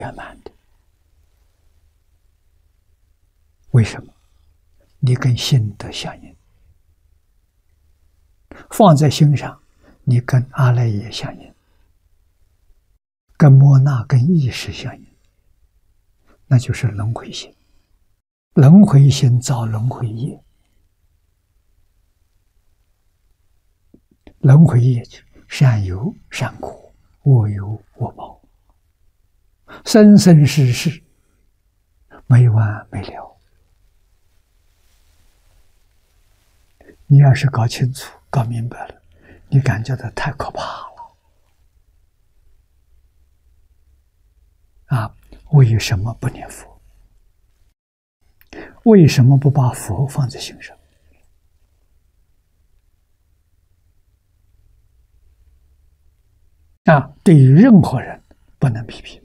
圆满的。为什么？你跟心得相应，放在心上，你跟阿赖耶相应，跟摩那、跟意识相应，那就是轮回心。轮回心造轮回业，轮回业善有善果，恶有恶报，生生世世没完没了。你要是搞清楚、搞明白了，你感觉到太可怕了啊！为什么不念佛？为什么不把佛放在心上？对于任何人不能批评，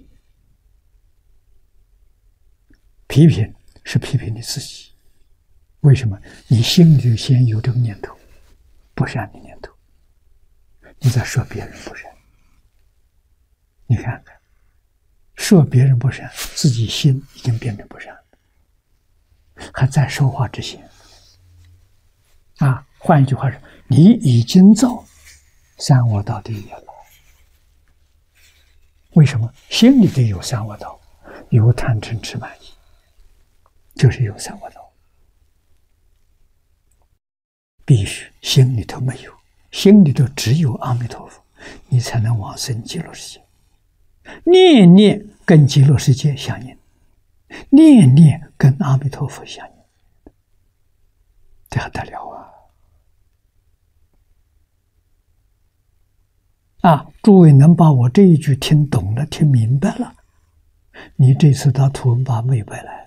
批评是批评你自己。为什么？你心里先有这个念头，不善的念头，你在说别人不善。你看看，说别人不善，自己心已经变成不善了，还在说话之前。换一句话说，你已经造三恶道的业了。为什么？心里头有三恶道，有贪嗔痴慢疑，就是有三恶道。必须心里头没有，心里头只有阿弥陀佛，你才能往生极乐世界。念念跟极乐世界相应，念念跟阿弥陀佛相应，这还得了诸位能把我这一句听懂了、听明白了，你这次到图文巴明白来。